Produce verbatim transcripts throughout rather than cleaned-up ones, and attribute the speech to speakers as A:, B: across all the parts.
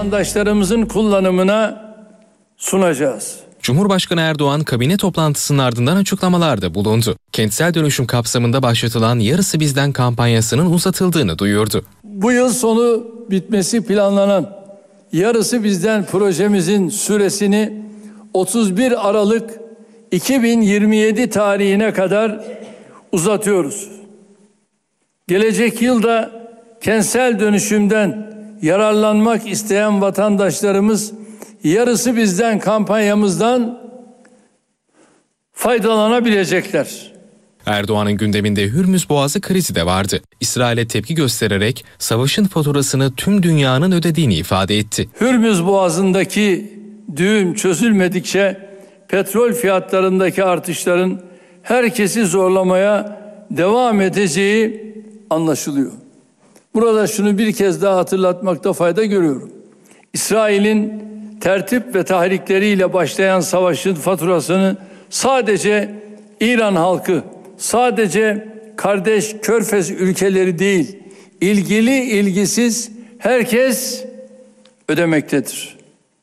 A: vatandaşlarımızın kullanımına sunacağız.
B: Cumhurbaşkanı Erdoğan kabine toplantısının ardından açıklamalarda bulundu. Kentsel dönüşüm kapsamında başlatılan Yarısı Bizden kampanyasının uzatıldığını duyurdu.
A: Bu yıl sonu bitmesi planlanan Yarısı Bizden projemizin süresini otuz bir Aralık iki bin yirmi yedi tarihine kadar uzatıyoruz. Gelecek yılda kentsel dönüşümden yararlanmak isteyen vatandaşlarımız Yarısı Bizden kampanyamızdan faydalanabilecekler.
B: Erdoğan'ın gündeminde Hürmüz Boğazı krizi de vardı. İsrail'e tepki göstererek savaşın faturasını tüm dünyanın ödediğini ifade etti.
A: Hürmüz Boğazı'ndaki düğüm çözülmedikçe petrol fiyatlarındaki artışların herkesi zorlamaya devam edeceği anlaşılıyor. Burada şunu bir kez daha hatırlatmakta fayda görüyorum. İsrail'in tertip ve tahrikleriyle başlayan savaşın faturasını sadece İran halkı, sadece kardeş Körfez ülkeleri değil, ilgili ilgisiz herkes ödemektedir.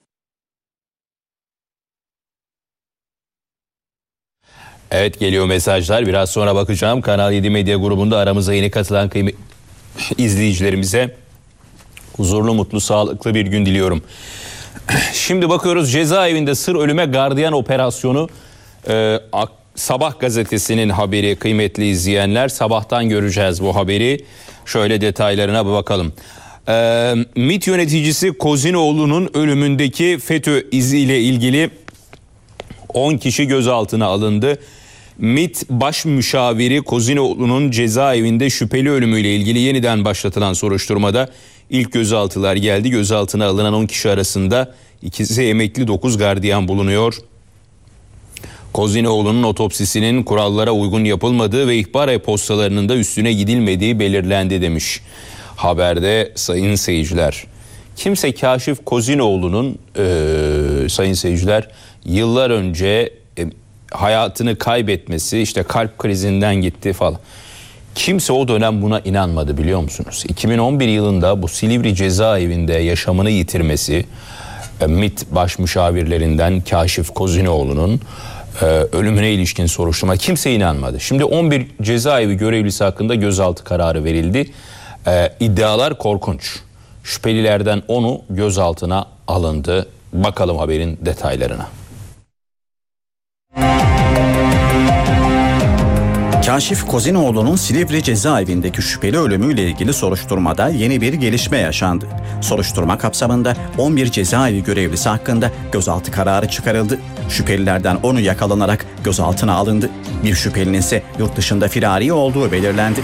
C: Evet, geliyor mesajlar. Biraz sonra bakacağım. Kanal yedi Medya grubunda aramıza yeni katılan kıymetli izleyicilerimize huzurlu, mutlu, sağlıklı bir gün diliyorum. Şimdi bakıyoruz, cezaevinde sır ölüme gardiyan operasyonu. Ee, Sabah gazetesinin haberi kıymetli izleyenler. Sabahtan göreceğiz bu haberi. Şöyle detaylarına bir bakalım. Ee, MİT yöneticisi Kozinoğlu'nun ölümündeki FETÖ iziyle ilgili on kişi gözaltına alındı. MİT Baş Müşaviri Kozinoğlu'nun cezaevinde şüpheli ölümüyle ilgili yeniden başlatılan soruşturmada ilk gözaltılar geldi. Gözaltına alınan on kişi arasında ikisi emekli, dokuz gardiyan bulunuyor. Kozinoğlu'nun otopsisinin kurallara uygun yapılmadığı ve ihbar e-postalarının da üstüne gidilmediği belirlendi demiş haberde sayın seyirciler. Kimse Kaşif Kozinoğlu'nun e, sayın seyirciler yıllar önce e, hayatını kaybetmesi, işte kalp krizinden gitti falan. Kimse o dönem buna inanmadı, biliyor musunuz? iki bin on bir yılında bu Silivri cezaevinde yaşamını yitirmesi, e, MİT baş müşavirlerinden Kaşif Kozinoğlu'nun e, ölümüne ilişkin soruşturma, kimse inanmadı. Şimdi on bir cezaevi görevlisi hakkında gözaltı kararı verildi. E, iddialar korkunç. Şüphelilerden onu gözaltına alındı. Bakalım haberin detaylarına.
D: Kaşif Kozinoğlu'nun Silivri cezaevindeki şüpheli ölümüyle ilgili soruşturmada yeni bir gelişme yaşandı. Soruşturma kapsamında on bir cezaevi görevlisi hakkında gözaltı kararı çıkarıldı. Şüphelilerden onu yakalanarak gözaltına alındı. Bir şüphelinin ise yurt dışında firari olduğu belirlendi.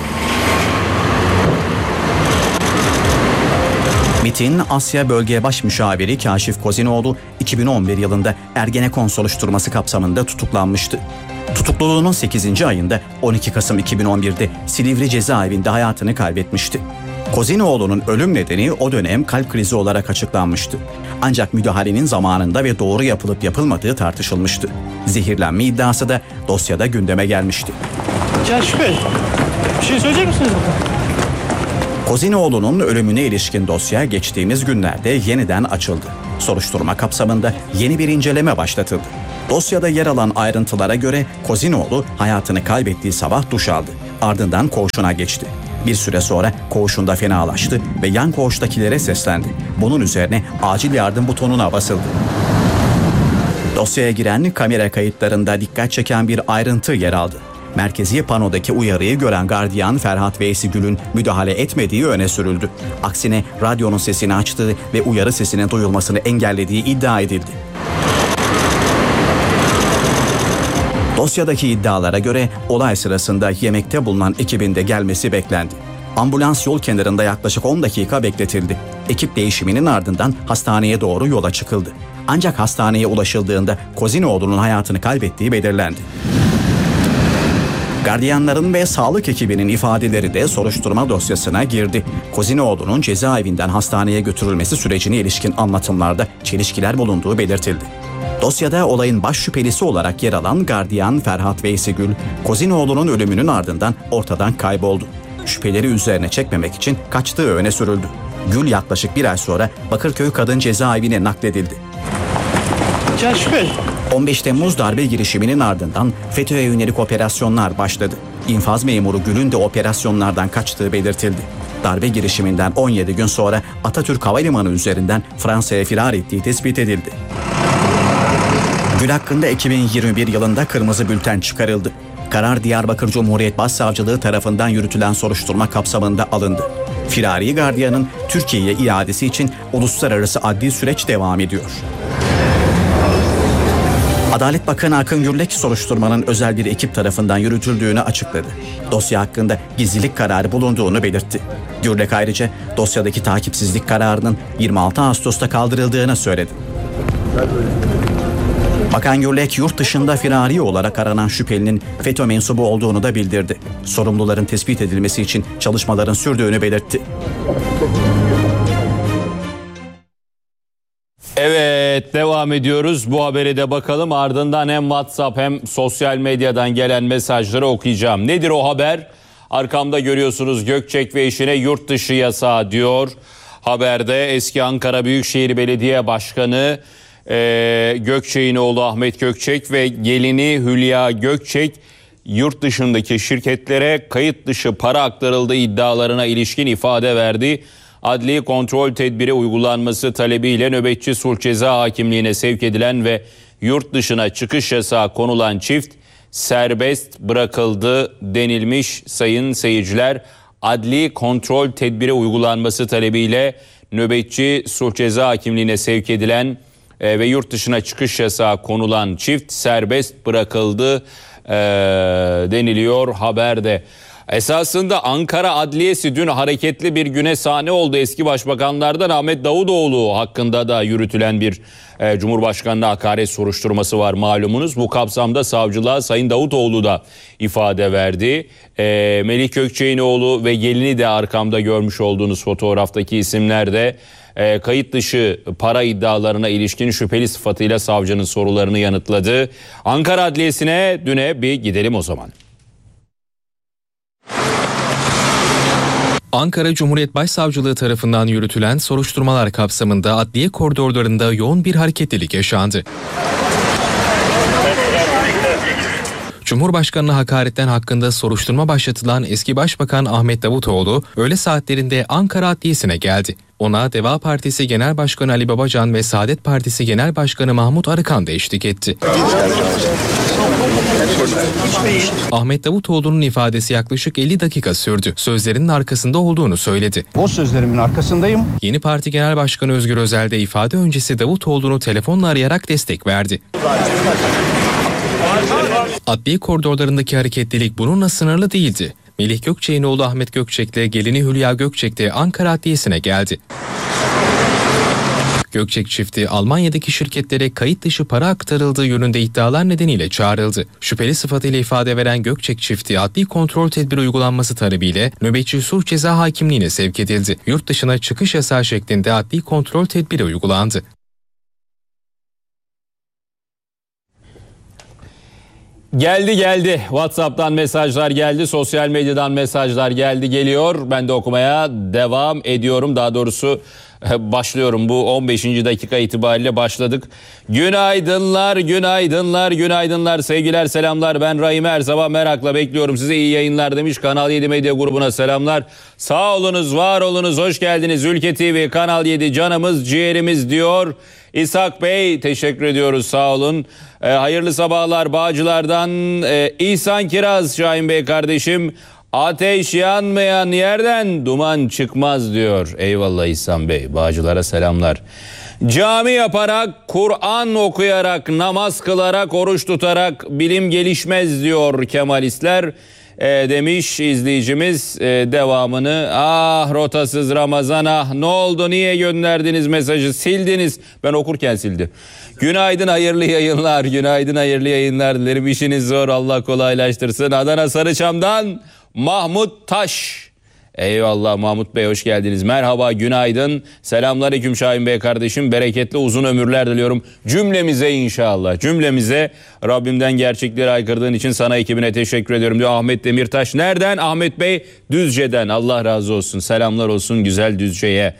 D: MİT'in Asya Bölge Baş Müşaviri Kaşif Kozinoğlu iki bin on bir yılında Ergenekon soruşturması kapsamında tutuklanmıştı. Tutukluluğunun sekizinci ayında on iki Kasım iki bin on bir'de Silivri cezaevinde hayatını kaybetmişti. Kozinoğlu'nun ölüm nedeni o dönem kalp krizi olarak açıklanmıştı. Ancak müdahalenin zamanında ve doğru yapılıp yapılmadığı tartışılmıştı. Zehirlenme iddiası da dosyada gündeme gelmişti.
E: Kaşif Bey, bir şey söyleyecek misiniz?
D: Kozinoğlu'nun ölümüne ilişkin dosya geçtiğimiz günlerde yeniden açıldı. Soruşturma kapsamında yeni bir inceleme başlatıldı. Dosyada yer alan ayrıntılara göre Kozinoğlu hayatını kaybettiği sabah duş aldı. Ardından koğuşuna geçti. Bir süre sonra koğuşunda fenalaştı ve yan koğuştakilere seslendi. Bunun üzerine acil yardım butonuna basıldı. Dosyaya giren kamera kayıtlarında dikkat çeken bir ayrıntı yer aldı. Merkezi panodaki uyarıyı gören gardiyan Ferhat Veysigül'ün müdahale etmediği öne sürüldü. Aksine radyonun sesini açtığı ve uyarı sesinin duyulmasını engellediği iddia edildi. Dosyadaki iddialara göre olay sırasında yemekte bulunan ekibin de gelmesi beklendi. Ambulans yol kenarında yaklaşık on dakika bekletildi. Ekip değişiminin ardından hastaneye doğru yola çıkıldı. Ancak hastaneye ulaşıldığında Kozinoğlu'nun hayatını kaybettiği belirlendi. Gardiyanların ve sağlık ekibinin ifadeleri de soruşturma dosyasına girdi. Kozinoğlu'nun cezaevinden hastaneye götürülmesi sürecine ilişkin anlatımlarda çelişkiler bulunduğu belirtildi. Dosyada olayın baş şüphelisi olarak yer alan gardiyan Ferhat Veysigül, Kozinoğlu'nun ölümünün ardından ortadan kayboldu. Şüpheleri üzerine çekmemek için kaçtığı öne sürüldü. Gül yaklaşık bir ay sonra Bakırköy Kadın Cezaevine nakledildi.
E: Kaşif Bey.
D: on beş Temmuz darbe girişiminin ardından FETÖ'ye yönelik operasyonlar başladı. İnfaz memuru Gül'ün de operasyonlardan kaçtığı belirtildi. Darbe girişiminden on yedi gün sonra Atatürk Havalimanı üzerinden Fransa'ya firar ettiği tespit edildi. Gül hakkında iki bin yirmi bir yılında kırmızı bülten çıkarıldı. Karar Diyarbakır Cumhuriyet Başsavcılığı tarafından yürütülen soruşturma kapsamında alındı. Firari gardiyanın Türkiye'ye iadesi için uluslararası adli süreç devam ediyor. Adalet Bakanı Akın Gürlek soruşturmanın özel bir ekip tarafından yürütüldüğünü açıkladı. Dosya hakkında gizlilik kararı bulunduğunu belirtti. Gürlek ayrıca dosyadaki takipsizlik kararının yirmi altı Ağustos'ta kaldırıldığını söyledi. Bakan Gürlek yurt dışında firari olarak aranan şüphelinin FETÖ mensubu olduğunu da bildirdi. Sorumluların tespit edilmesi için çalışmaların sürdüğünü belirtti.
C: Evet, devam ediyoruz. Bu habere de bakalım. Ardından hem WhatsApp hem sosyal medyadan gelen mesajları okuyacağım. Nedir o haber? Arkamda görüyorsunuz, Gökçek ve eşine yurt dışı yasağı diyor. Haberde eski Ankara Büyükşehir Belediye Başkanı e, Gökçek'in oğlu Ahmet Gökçek ve gelini Hülya Gökçek yurt dışındaki şirketlere kayıt dışı para aktarıldığı iddialarına ilişkin ifade verdi. Adli kontrol tedbiri uygulanması talebiyle nöbetçi sulh ceza hakimliğine sevk edilen ve yurt dışına çıkış yasağı konulan çift serbest bırakıldı denilmiş sayın seyirciler. Adli kontrol tedbiri uygulanması talebiyle nöbetçi sulh ceza hakimliğine sevk edilen e, ve yurt dışına çıkış yasağı konulan çift serbest bırakıldı e, deniliyor haberde. Esasında Ankara Adliyesi dün hareketli bir güne sahne oldu. Eski başbakanlardan Ahmet Davutoğlu hakkında da yürütülen bir e, Cumhurbaşkanı'na hakaret soruşturması var malumunuz. Bu kapsamda savcılığa Sayın Davutoğlu da ifade verdi. E, Melih Gökçek'in oğlu ve gelini de arkamda görmüş olduğunuz fotoğraftaki isimler de e, kayıt dışı para iddialarına ilişkin şüpheli sıfatıyla savcının sorularını yanıtladı. Ankara Adliyesi'ne düne bir gidelim o zaman.
B: Ankara Cumhuriyet Başsavcılığı tarafından yürütülen soruşturmalar kapsamında adliye koridorlarında yoğun bir hareketlilik yaşandı. Cumhurbaşkanı'na hakaretten hakkında soruşturma başlatılan eski Başbakan Ahmet Davutoğlu öğle saatlerinde Ankara Adliyesi'ne geldi. Ona Deva Partisi Genel Başkanı Ali Babacan ve Saadet Partisi Genel Başkanı Mahmut Arıkan da eşlik etti. Ahmet Davutoğlu'nun ifadesi yaklaşık elli dakika sürdü. Sözlerinin arkasında olduğunu söyledi.
F: O sözlerimin arkasındayım.
B: Yeni Parti Genel Başkanı Özgür Özel de ifade öncesi Davutoğlu'nu telefonla arayarak destek verdi. Adliye koridorlarındaki hareketlilik bununla sınırlı değildi. Melih Gökçek'in oğlu Ahmet Gökçek'le gelini Hülya Gökçek de Ankara Adliyesi'ne geldi. Gökçek çifti Almanya'daki şirketlere kayıt dışı para aktarıldığı yönünde iddialar nedeniyle çağrıldı. Şüpheli sıfatıyla ifade veren Gökçek çifti adli kontrol tedbiri uygulanması talebiyle nöbetçi sulh ceza hakimliğine sevk edildi. Yurt dışına çıkış yasağı şeklinde adli kontrol tedbiri uygulandı.
C: Geldi geldi. WhatsApp'tan mesajlar geldi, sosyal medyadan mesajlar geldi, geliyor. Ben de okumaya devam ediyorum. Daha doğrusu başlıyorum. Bu on beşinci dakika itibariyle başladık. Günaydınlar, günaydınlar, günaydınlar. Sevgiler, selamlar. Ben Rahim, her sabah merakla bekliyorum size. İyi yayınlar demiş. Kanal yedi Medya grubuna selamlar. Sağ olunuz, var olunuz, hoş geldiniz. Ülke T V, Kanal yedi canımız, ciğerimiz diyor. İshak Bey, teşekkür ediyoruz, sağ olun. E, hayırlı sabahlar Bağcılar'dan. E, İhsan Kiraz, Şahin Bey kardeşim. Ateş yanmayan yerden duman çıkmaz diyor. Eyvallah İhsan Bey, Bağcılar'a selamlar. Cami yaparak, Kur'an okuyarak, namaz kılarak, oruç tutarak bilim gelişmez diyor Kemalistler. E, demiş izleyicimiz e, devamını. Ah rotasız Ramazan, ah ne oldu, niye gönderdiniz mesajı, sildiniz. Ben okurken sildim. Günaydın, hayırlı yayınlar, günaydın, hayırlı yayınlar dilerim. İşiniz zor, Allah kolaylaştırsın. Adana Sarıçam'dan Mahmut Taş. Eyvallah Mahmut Bey, hoş geldiniz. Merhaba, günaydın. Selamünaleyküm Şahin Bey kardeşim. Bereketli uzun ömürler diliyorum. Cümlemize inşallah. Cümlemize Rabbimden gerçekleri aykırdığın için sana, ekibine teşekkür ediyorum diyor Ahmet Demirtaş. Nereden? Ahmet Bey Düzce'den. Allah razı olsun. Selamlar olsun güzel Düzce'ye.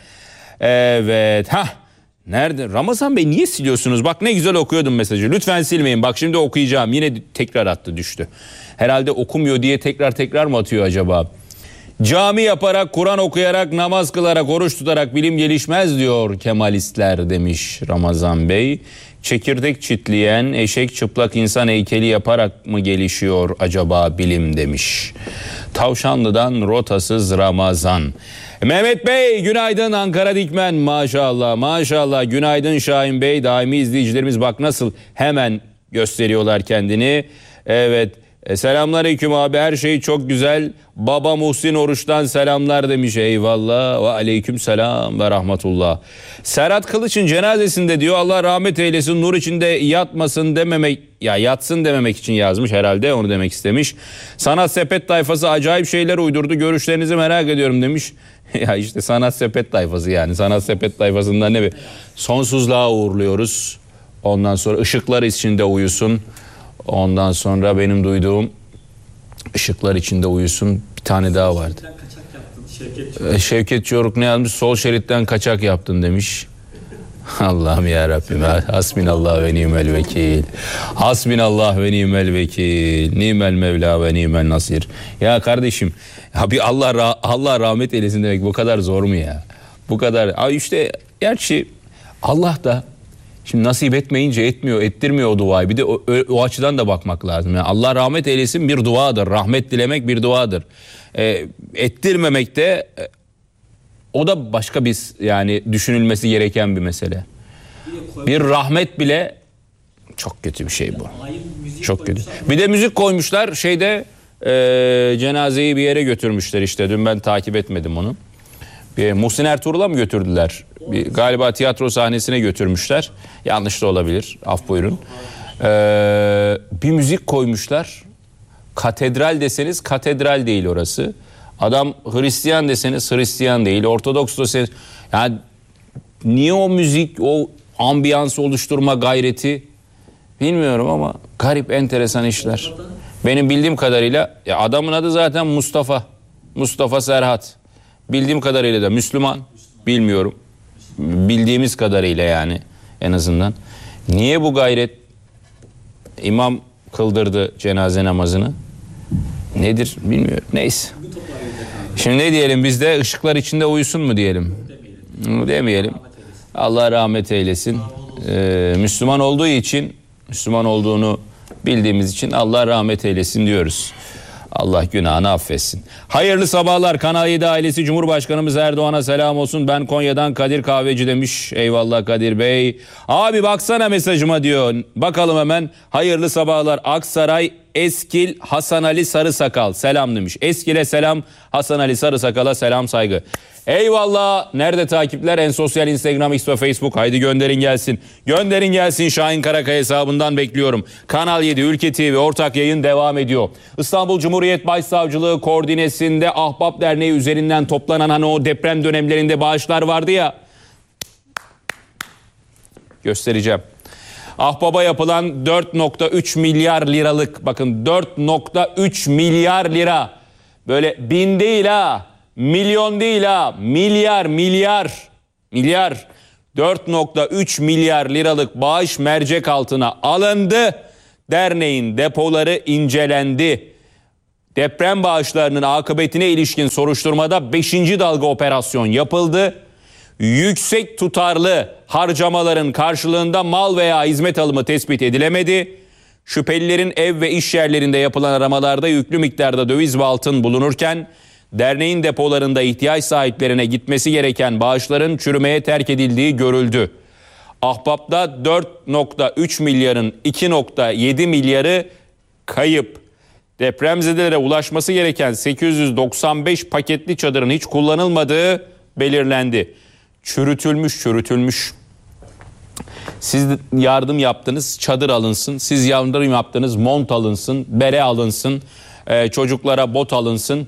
C: Evet. Hah. Nerede? Ramazan Bey niye siliyorsunuz? Bak ne güzel okuyordum mesajı. Lütfen silmeyin. Bak şimdi okuyacağım. Yine tekrar attı, düştü. Herhalde okumuyor diye tekrar tekrar mı atıyor acaba? Cami yaparak, Kur'an okuyarak, namaz kılarak, oruç tutarak bilim gelişmez diyor Kemalistler demiş Ramazan Bey. Çekirdek çitleyen, eşek çıplak insan heykeli yaparak mı gelişiyor acaba bilim demiş. Tavşanlı'dan rotasız Ramazan. Mehmet Bey günaydın, Ankara Dikmen, maşallah maşallah. Günaydın Şahin Bey, daimi izleyicilerimiz bak nasıl hemen gösteriyorlar kendini. Evet. E, selamünaleyküm abi, her şey çok güzel. Baba Muhsin Oruç'tan selamlar demiş. Eyvallah ve aleyküm selam ve rahmetullah. Serhat Kılıç'ın cenazesinde diyor Allah rahmet eylesin, nur içinde yatmasın dememek, ya yatsın dememek için yazmış herhalde, onu demek istemiş. Sanat Sepet tayfası acayip şeyler uydurdu, görüşlerinizi merak ediyorum demiş. Ya işte Sanat Sepet tayfası, yani Sanat Sepet tayfasından ne bir sonsuzluğa uğurluyoruz. Ondan sonra ışıklar içinde uyusun. Ondan sonra benim duyduğum ışıklar içinde uyusun bir tane daha vardı. Şevket, Şevket Çoruk ne yazmış? Sol şeritten kaçak yaptın demiş. Allah'ım ya Rabbim. Hasbinallah ve nimel vekil. Hasbinallah ve nimel vekil. Nimel Mevla ve nimel Nasir. Ya kardeşim, ya bir Allah Allah rahmet eylesin demek bu kadar zor mu ya? Bu kadar. Ay işte gerçi Allah da şimdi nasip etmeyince etmiyor, ettirmiyor o duayı. Bir de o, o açıdan da bakmak lazım. Yani Allah rahmet eylesin bir duadır. Rahmet dilemek bir duadır. E, ettirmemek de e, o da başka bir, yani düşünülmesi gereken bir mesele. Bir rahmet bile çok kötü bir şey bu. Çok kötü. Bir de müzik koymuşlar şeyde, e, cenazeyi bir yere götürmüşler işte. Dün ben takip etmedim onu. Bir Muhsin Ertuğrul'a mı götürdüler? Bir, galiba tiyatro sahnesine götürmüşler. Yanlış da olabilir. Af buyurun. Ee, bir müzik koymuşlar. Katedral deseniz katedral değil orası. Adam Hristiyan deseniz Hristiyan değil. Ortodoks deseniz. Yani niye o müzik, o ambiyans oluşturma gayreti bilmiyorum ama garip, enteresan işler. Benim bildiğim kadarıyla ya adamın adı zaten Mustafa. Mustafa Serhat. Bildiğim kadarıyla da Müslüman. Bilmiyorum. Bildiğimiz kadarıyla yani en azından. Niye bu gayret? İmam kıldırdı cenaze namazını. Nedir bilmiyorum. Neyse. Şimdi ne diyelim biz de, ışıklar içinde uyusun mu diyelim? Demeyelim. Allah rahmet eylesin. Ee, Müslüman olduğu için, Müslüman olduğunu bildiğimiz için Allah rahmet eylesin diyoruz. Allah günahını affetsin. Hayırlı sabahlar Kanal yedi ailesi. Cumhurbaşkanımız Erdoğan'a selam olsun. Ben Konya'dan Kadir Kahveci demiş. Eyvallah Kadir Bey. Abi baksana mesajıma diyor. Bakalım hemen. Hayırlı sabahlar. Aksaray Eskil Hasan Ali Sarısakal selam demiş. Eskil'e selam, Hasan Ali Sarısakal'a selam, saygı. Eyvallah. Nerede takipler? En sosyal Instagram, X ve Facebook. Haydi gönderin gelsin. Gönderin gelsin. Şahin Karakaya hesabından bekliyorum. Kanal yedi, Ülke T V ortak yayın devam ediyor. İstanbul Cumhuriyet Başsavcılığı koordinesinde Ahbap Derneği üzerinden toplanan hani o deprem dönemlerinde bağışlar vardı ya. Göstereceğim. Ahbap'a yapılan dört nokta üç milyar liralık, bakın dört nokta üç milyar lira. Böyle bin değil ha. Milyon değil ha, milyar milyar milyar dört nokta üç milyar liralık bağış mercek altına alındı. Derneğin depoları incelendi. Deprem bağışlarının akıbetine ilişkin soruşturmada beşinci dalga operasyon yapıldı. Yüksek tutarlı harcamaların karşılığında mal veya hizmet alımı tespit edilemedi. Şüphelilerin ev ve iş yerlerinde yapılan aramalarda yüklü miktarda döviz ve altın bulunurken derneğin depolarında ihtiyaç sahiplerine gitmesi gereken bağışların çürümeye terk edildiği görüldü. Ahbap'ta dört nokta üç milyarın iki nokta yedi milyarı kayıp. Depremzedelere ulaşması gereken sekiz yüz doksan beş paketli çadırın hiç kullanılmadığı belirlendi. Çürütülmüş, çürütülmüş. Siz yardım yaptınız, çadır alınsın. Siz yardım yaptınız, mont alınsın, bere alınsın. Ee, çocuklara bot alınsın.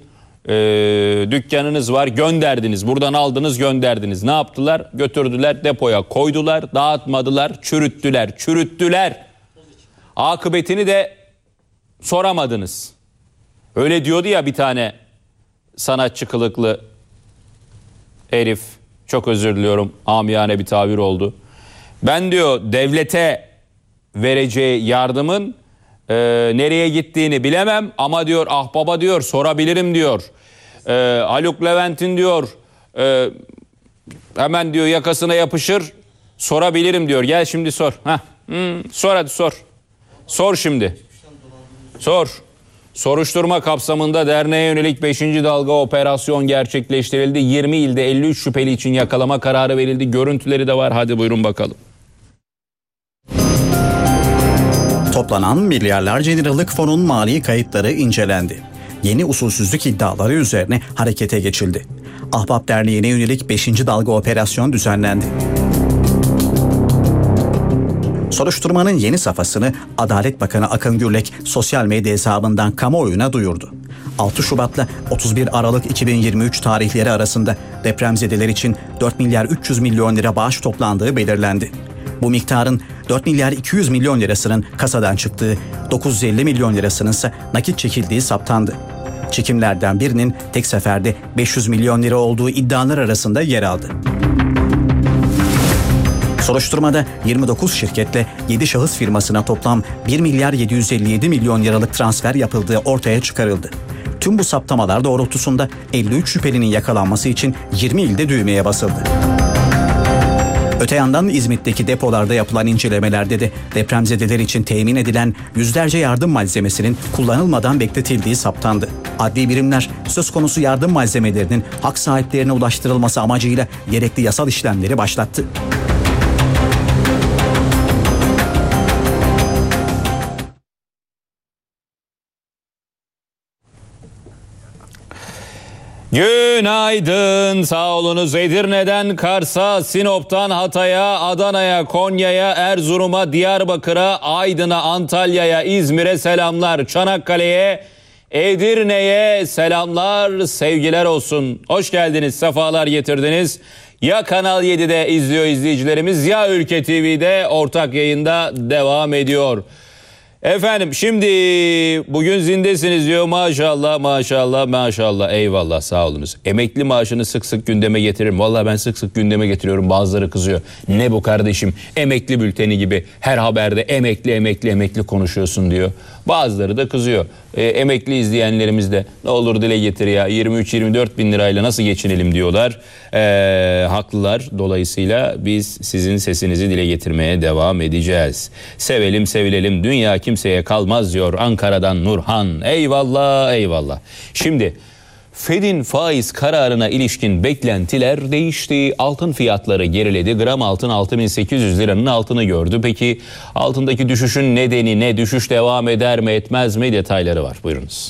C: e, dükkanınız var, gönderdiniz. Buradan aldınız, gönderdiniz. Ne yaptılar? Götürdüler, depoya koydular, dağıtmadılar, çürüttüler, çürüttüler. Akıbetini de soramadınız. Öyle diyordu ya bir tane sanatçı kılıklı herif, çok özür diliyorum, amiyane bir tabir oldu. Ben diyor devlete vereceği yardımın e, nereye gittiğini bilemem ama diyor ah baba diyor sorabilirim diyor. E, Haluk Levent'in diyor e, hemen diyor yakasına yapışır, sorabilirim diyor. Gel şimdi sor. Heh, hmm, sor hadi sor. Sor şimdi. Sor. Soruşturma kapsamında derneğe yönelik beşinci dalga operasyon gerçekleştirildi. yirmi ilde elli üç şüpheli için yakalama kararı verildi. Görüntüleri de var. Hadi buyurun bakalım.
D: Toplanan milyarlarca liralık fonun mali kayıtları incelendi. Yeni usulsüzlük iddiaları üzerine harekete geçildi. Ahbap Derneği'ne yönelik beşinci dalga operasyon düzenlendi. Soruşturmanın yeni safhasını Adalet Bakanı Akın Gürlek sosyal medya hesabından kamuoyuna duyurdu. altı Şubat'la otuz bir Aralık iki bin yirmi üç tarihleri arasında depremzedeler için dört milyar üç yüz milyon lira bağış toplandığı belirlendi. Bu miktarın dört milyar iki yüz milyon lirasının kasadan çıktığı, dokuz yüz elli milyon lirasının ise nakit çekildiği saptandı. Çekimlerden birinin tek seferde beş yüz milyon lira olduğu iddialar arasında yer aldı. Soruşturmada yirmi dokuz şirketle yedi şahıs firmasına toplam bir milyar yedi yüz elli yedi milyon liralık transfer yapıldığı ortaya çıkarıldı. Tüm bu saptamalar doğrultusunda elli üç şüphelinin yakalanması için yirmi ilde düğmeye basıldı. Öte yandan İzmit'teki depolarda yapılan incelemelerde de depremzedeler için temin edilen yüzlerce yardım malzemesinin kullanılmadan bekletildiği saptandı. Adli birimler söz konusu yardım malzemelerinin hak sahiplerine ulaştırılması amacıyla gerekli yasal işlemleri başlattı.
C: Günaydın, sağ olunuz. Edirne'den Kars'a, Sinop'tan Hatay'a, Adana'ya, Konya'ya, Erzurum'a, Diyarbakır'a, Aydın'a, Antalya'ya, İzmir'e selamlar. Çanakkale'ye, Edirne'ye selamlar, sevgiler olsun. Hoş geldiniz, sefalar getirdiniz. Ya Kanal yedide izliyor izleyicilerimiz ya Ülke T V'de ortak yayında devam ediyor. Efendim şimdi bugün zindesiniz diyor, maşallah maşallah maşallah, eyvallah, sağ olunuz. Emekli maaşını sık sık gündeme getiririm. Vallahi ben sık sık gündeme getiriyorum, bazıları kızıyor. Ne bu kardeşim, emekli bülteni gibi her haberde emekli emekli emekli konuşuyorsun diyor. Bazıları da kızıyor. E, emekli izleyenlerimiz de ne olur dile getir ya, yirmi üç yirmi dört bin lirayla nasıl geçinelim diyorlar. E, haklılar. Dolayısıyla biz sizin sesinizi dile getirmeye devam edeceğiz. Sevelim sevilelim, dünya kimseye kalmaz diyor Ankara'dan Nurhan. Eyvallah eyvallah. Şimdi Fed'in faiz kararına ilişkin beklentiler değişti. Altın fiyatları geriledi. Gram altın altı bin sekiz yüz liranın altını gördü. Peki altındaki düşüşün nedeni ne? Düşüş devam eder mi etmez mi? Detayları var. Buyurunuz.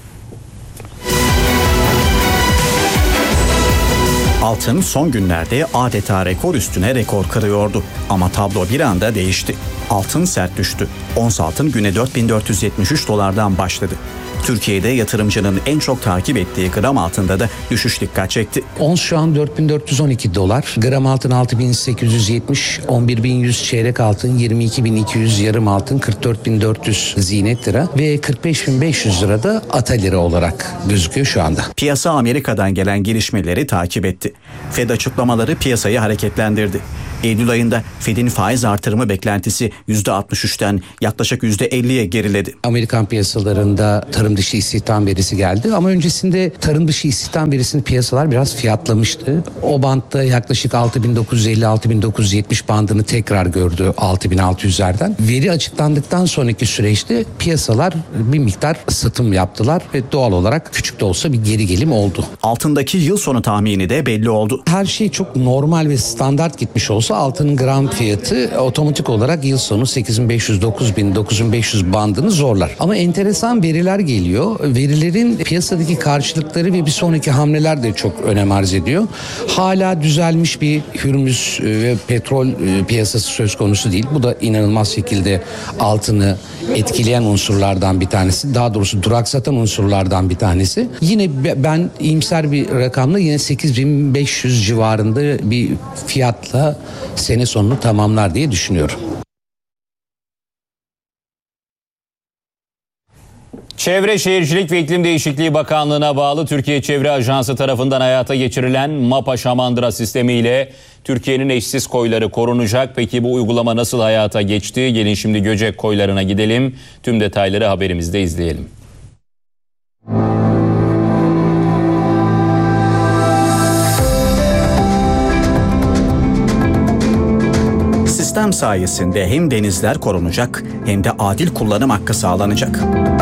D: Altın son günlerde adeta rekor üstüne rekor kırıyordu. Ama tablo bir anda değişti. Altın sert düştü. Ons altın güne dört bin dört yüz yetmiş üç dolardan başladı. Türkiye'de yatırımcının en çok takip ettiği gram altında da düşüş dikkat çekti.
F: Ons şu an dört bin dört yüz on iki dolar, gram altın altı bin sekiz yüz yetmiş, on bir bin yüz çeyrek altın, yirmi iki bin iki yüz yarım altın, kırk dört bin dört yüz ziynet lira ve kırk beş bin beş yüz lira da ata lira olarak gözüküyor şu anda.
D: Piyasa Amerika'dan gelen gelişmeleri takip etti. Fed açıklamaları piyasayı hareketlendirdi. Eylül ayında Fed'in faiz artırımı beklentisi yüzde altmış üçten yaklaşık yüzde elliye geriledi.
F: Amerikan piyasalarında tarım dışı istihdam verisi geldi ama öncesinde tarım dışı istihdam verisini piyasalar biraz fiyatlamıştı. O bantta yaklaşık altı bin dokuz yüz elli altı bin dokuz yüz yetmiş bandını tekrar gördü altı bin altı yüzlerden. Veri açıklandıktan sonraki süreçte piyasalar bir miktar satım yaptılar ve doğal olarak küçük de olsa bir geri gelim oldu.
D: Altındaki yıl sonu tahmini de belli oldu.
F: Her şey çok normal ve standart gitmiş olsa doğrusu altının gram fiyatı otomatik olarak yıl sonu sekiz bin beş yüz dokuz bin dokuz bin beş yüz bandını zorlar. Ama enteresan veriler geliyor. Verilerin piyasadaki karşılıkları ve bir sonraki hamleler de çok önem arz ediyor. Hala düzelmiş bir Hürmüz ve petrol piyasası söz konusu değil. Bu da inanılmaz şekilde altını etkileyen unsurlardan bir tanesi. Daha doğrusu duraksatan unsurlardan bir tanesi. Yine ben iyimser bir rakamla yine sekiz bin beş yüz civarında bir fiyatla sene sonunu tamamlar diye düşünüyorum.
C: Çevre Şehircilik ve İklim Değişikliği Bakanlığı'na bağlı Türkiye Çevre Ajansı tarafından hayata geçirilen MAPA şamandıra sistemiyle Türkiye'nin eşsiz koyları korunacak. Peki bu uygulama nasıl hayata geçti? Gelin şimdi Göcek koylarına gidelim. Tüm detayları haberimizde izleyelim.
D: Sistem sayesinde hem denizler korunacak hem de adil kullanım hakkı sağlanacak.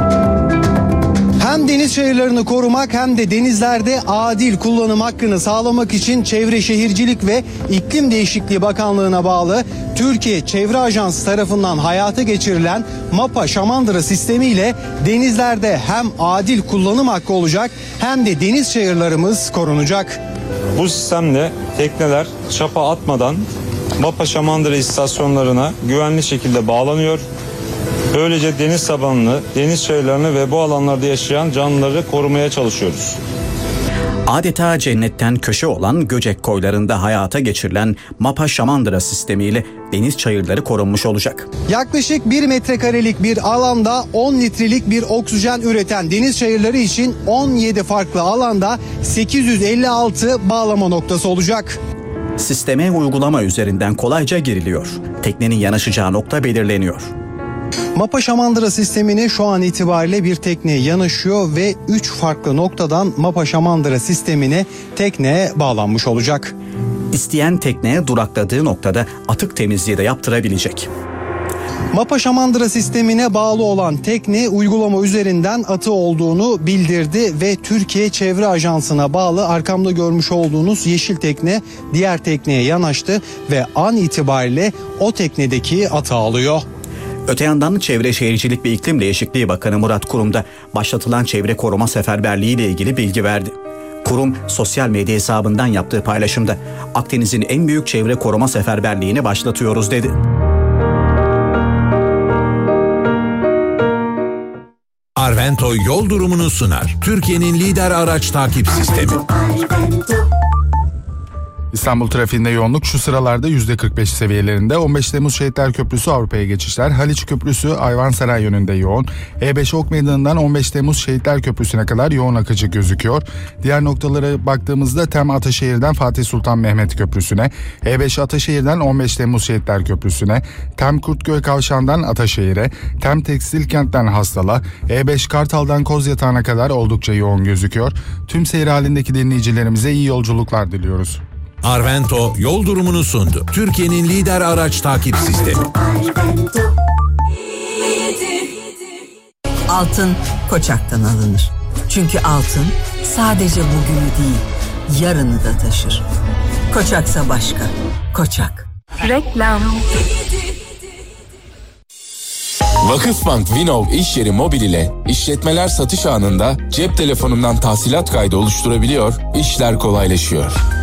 G: Hem deniz çayırlarını korumak hem de denizlerde adil kullanım hakkını sağlamak için Çevre Şehircilik ve İklim Değişikliği Bakanlığı'na bağlı Türkiye Çevre Ajansı tarafından hayata geçirilen MAPA şamandıra sistemiyle denizlerde hem adil kullanım hakkı olacak hem de deniz çayırlarımız korunacak.
H: Bu sistemle tekneler çapa atmadan MAPA şamandıra istasyonlarına güvenli şekilde bağlanıyor. Böylece deniz tabanını, deniz çayırlarını ve bu alanlarda yaşayan canlıları korumaya çalışıyoruz.
D: Adeta cennetten köşe olan Göcek koylarında hayata geçirilen MAPA şamandıra sistemiyle deniz çayırları korunmuş olacak.
G: Yaklaşık bir metrekarelik bir alanda on litrelik bir oksijen üreten deniz çayırları için on yedi farklı alanda sekiz yüz elli altı bağlama noktası olacak.
D: Sisteme uygulama üzerinden kolayca giriliyor. Teknenin yanaşacağı nokta belirleniyor.
G: MAPA şamandıra sistemine şu an itibariyle bir tekne yanaşıyor ve üç farklı noktadan MAPA şamandıra sistemine tekneye bağlanmış olacak.
D: İsteyen tekneye durakladığı noktada atık temizliği de yaptırabilecek.
G: MAPA şamandıra sistemine bağlı olan tekne uygulama üzerinden atı olduğunu bildirdi ve Türkiye Çevre Ajansı'na bağlı arkamda görmüş olduğunuz yeşil tekne diğer tekneye yanaştı ve an itibariyle o teknedeki atı alıyor.
D: Öte yandan Çevre Şehircilik ve İklim Değişikliği Bakanı Murat Kurum da başlatılan çevre koruma seferberliği ile ilgili bilgi verdi. Kurum sosyal medya hesabından yaptığı paylaşımda Akdeniz'in en büyük çevre koruma seferberliğini başlatıyoruz dedi.
I: Arvento yol durumunu sunar. Türkiye'nin lider araç takip sistemi.
J: İstanbul trafiğinde yoğunluk şu sıralarda yüzde kırk beş seviyelerinde. on beş Temmuz Şehitler Köprüsü Avrupa'ya geçişler. Haliç Köprüsü Ayvansaray yönünde yoğun. E beş Ok Meydanı'ndan on beş Temmuz Şehitler Köprüsü'ne kadar yoğun akıcı gözüküyor. Diğer noktalara baktığımızda Tem Ataşehir'den Fatih Sultan Mehmet Köprüsü'ne, E beş Ataşehir'den on beş Temmuz Şehitler Köprüsü'ne, Tem Kurtköy Kavşağı'ndan Ataşehir'e, Tem Tekstilkent'ten Hastal'a, E beş Kartal'dan Kozyatağı'na kadar oldukça yoğun gözüküyor. Tüm seyir halindeki dinleyicilerimize iyi yolculuklar diliyoruz.
I: Arvento yol durumunu sundu. Türkiye'nin lider araç takip sistemi.
K: Altın Koçak'tan alınır. Çünkü altın sadece bugünü değil, yarını da taşır. Koçaksa başka. Koçak.
L: Reklam.
M: Vakıfbank Vinov iş yeri mobil ile işletmeler satış anında cep telefonundan tahsilat kaydı oluşturabiliyor, işler kolaylaşıyor.